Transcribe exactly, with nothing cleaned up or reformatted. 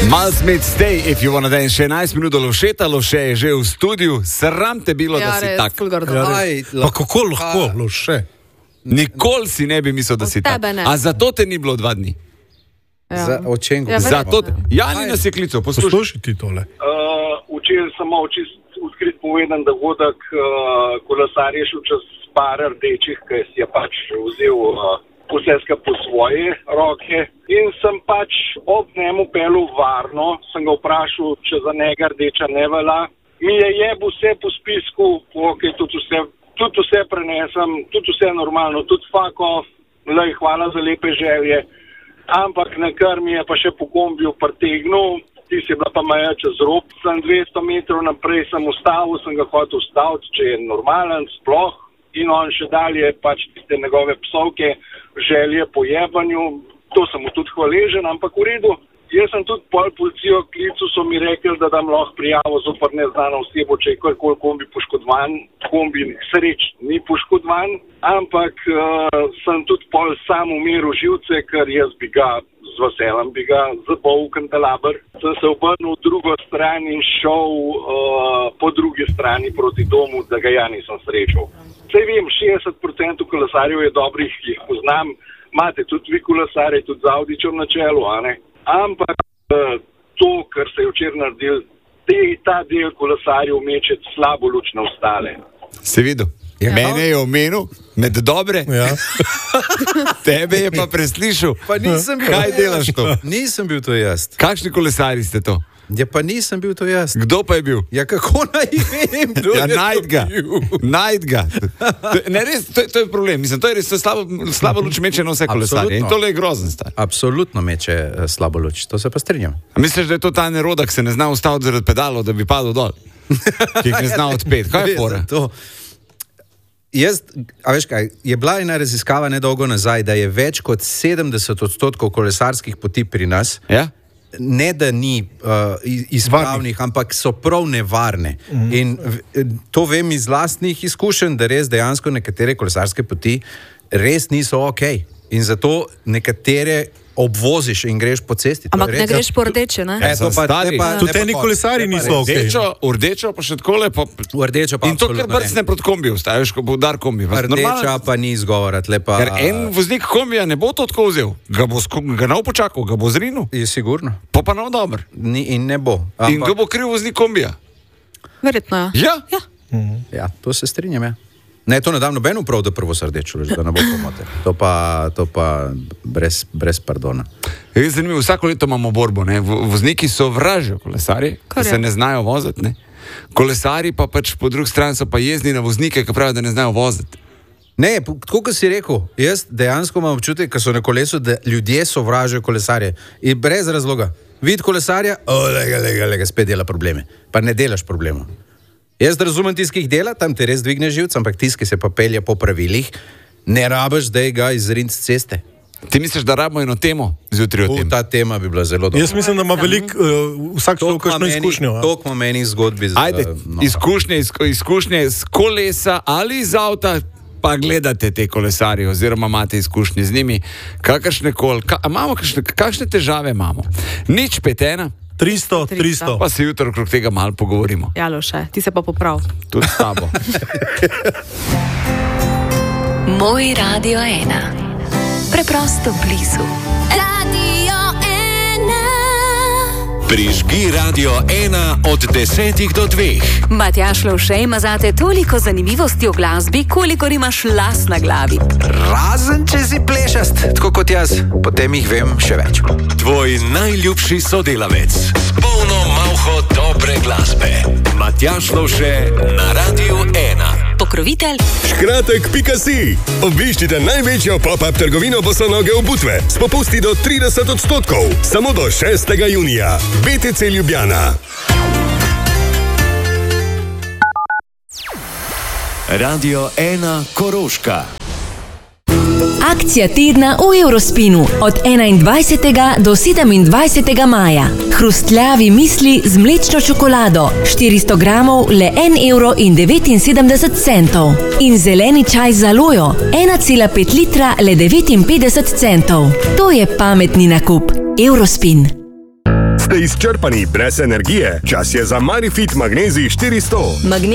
Must meet stay if you wanna dance. Še enajst minut do Lovšeta, Lovše je že v studiu. Sram te bilo, ja, da si res, tak. Aj, Pa kako lahko, Lovše? Nikoli si ne bi mislil, da si tak. A zato te ni bilo dva dni? Ja. Za, o čem Ja, govorim? Zato te... Jani nas je klical, poslušaj. Poslušaj ti tole. Uh, včeraj sem malo čist odkrit povedan dogodek, uh, kolesar je šel čez par rdečih, ki si je pač vzel uh, poseska po svoje roke in sem pač ob njemu pelil varno, sem ga vprašal, če za njega rdeča ne velja. Mi je jeb vse po spisku, ok, tudi vse, tudi vse prenesem, tudi vse normalno, tudi fuck off, lej, hvala za lepe želje, ampak na kar mi je pa še po kombiju pretegnil, ti si bila pa meja čez rob, sem dvesto metrov naprej, sem ustavil, sem ga hotel ustaviti, če je normalen, sploh, in on še dalje pač tiste njegove psovke, želje po jebanju, to sem mu tudi hvaležen, ampak v redu. Jaz sem tudi pol policijo klicu, so mi rekli, da dam lahko prijavo zoper neznano osebo, če je karkoli kombi poškodovan. Kombi sreč ni poškodovan, ampak uh, sem tudi pol sam umiril živce, ker jaz bi ga z veselem bi ga zabol v kandelaber. Sem se obrnil v drugo stran in šel uh, po drugi strani proti domu, da ga ja nisem srečal. Sej vem, šestdeset procentov kolesarjev je dobrih, jih poznam, imate tudi vi kolesarje, tudi z Audičem na čelu, a ne? Ampak uh, to, kar se je včeraj naredil, te, ta del kolesarjev meče slabo luč na ostale. Si videl? Ja. Mene je omenil med dobre, Ja. tebe je pa preslišal. Pa nisem bil. Kaj delaš to? Nisem bil to jaz. Kakšni kolesari ste to? Ja, pa nisem bil to jaz. Kdo pa je bil? Ja, kako naj vem, kdo Ja, je to najd ga. bil? Najd ga. To, ne, res, to, je- to je problem. Mislim, to je res to je slabo, slabo luč meče na vse kolesarje. In Absolutno. tole je grozen star. Absolutno meče eh, slabo luč, to se pa strinjam. A misliš, da je to ta neroda, ki se ne zna ustaviti zaradi pedalov, da bi padel dol? Ki jih ne zna odpeti. Kaj je fora? To. Jaz, a veš kaj, je bila ena raziskava nedolgo nazaj, da je več kot sedemdeset odstotkov kolesarskih poti pri nas, Ja? ne da ni uh, izpravnih, ampak so prav nevarne. Mm. In v, to vem iz lastnih izkušenj, da res dejansko nekatere kolesarske poti res niso ok. In zato nekatere obvoziš in greš po cesti. To je Ampak ne res- greš po rdeče, ne? E, to pa, Stari. ne pa, Tudi ne pa eni konc, kolesarji ne pa niso res. okej. Rdečo, v rdečo pa še takole. Pa... V rdečo pa In to kar absolutno ne. brcne proti kombiju, staviš, ko bo udar kombi. Pa Rdeča normalno- pa ni izgovora, tle pa... Ker en voznik kombija ne bo to tako vzel. Ga bo, sko- ga ne bo počakal, ga bo zrinil. Je sigurno. Pa pa no dober. Ni, in ne bo. In kdo bo kriv voznik kombija? Verjetno. Ja? Ja. Ja, to se strinjam, ja. Ne, to ne dam nobeno prav, da prvo srdečo, da ne bo pomote. To pa, to pa brez, brez pardona. Je zanimivo, vsako leto imamo borbo. Ne? Vo- Vozniki sovražijo kolesarji, Kar ki je. se ne znajo voziti. Ne? Kolesarji pa pač po drugi strani so pa jezni na voznike, ki pravijo, da ne znajo voziti. Ne, po- tako kot si rekel, jaz dejansko imam občutek, ko so na kolesu, da ljudje sovražijo kolesarje. In brez razloga. Vid kolesarja, o, lega, lega, lega, spet dela probleme. Pa ne delaš problemov. Jaz razumem tist, ki jih dela, tam te res dvigne živce, ampak tist, ki se pa pelje po pravilih, ne rabiš, da ga izrinc z ceste. Ti misliš, da rabimo eno temo zjutraj o U, tem? ta tema bi bila zelo dobra. Jaz mislim, da ima veliko, uh, vsak človek kakšno izkušnjo. a? Toliko ima meni zgodbi za... Ajde, no. izkušnje, izko- izkušnje z kolesa ali iz avta, pa gledate te kolesarje, oziroma imate izkušnje z njimi, kakršne koli, ka, a imamo kakšne, kakšne težave imamo. Nič petena, tristo, tristo. pa se jutro okrog tega malo pogovorimo. Ja, Lovše, ti se pa poprav. Tudi s tabo. Moj Radio ena. Preprosto blizu. Radio ena. Prižgi Radio ena od desetih do dveh. Matjaž Lovše ima zate toliko zanimivosti o glasbi, kolikor imaš las na glavi. Razen če si plešast, tako kot jaz, potem jih vem še več. Tvoj najljubši sodelavec. S polno malho dobre glasbe. Matjaž Lovše na Radio ena. Pokrovitelj Škratek pika si. Obiščite največjo pop-up trgovino bosonoge obutve s popusti do trideset odstotkov. Samo do šestega junija. B T C Ljubljana. Radio ena Koroška. Akcija tedna v Eurospinu od enaindvajsetega do sedemindvajsetega maja. Hrustljavi misli z mlečno čokolado, štiristo gramov le en evro in devetinsedemdeset centov. In zeleni čaj z alojo, ena cela pet litra le devetinpetdeset centov. To je pametni nakup. Eurospin. Ste izčrpani, brez energije. Čas je za Marifit Magnezij štiristo.